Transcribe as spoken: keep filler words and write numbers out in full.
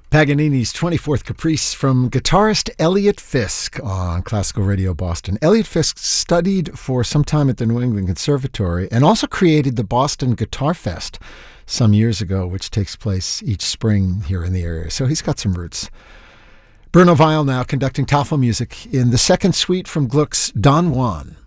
Paganini's twenty-fourth Caprice from guitarist Elliot Fisk on Classical Radio Boston. Elliot Fisk studied for some time at the New England Conservatory and also created the Boston Guitar Fest some years ago, which takes place each spring here in the area. So he's got some roots. Bruno Weil now conducting Tafelmusik in the second suite from Gluck's Don Juan.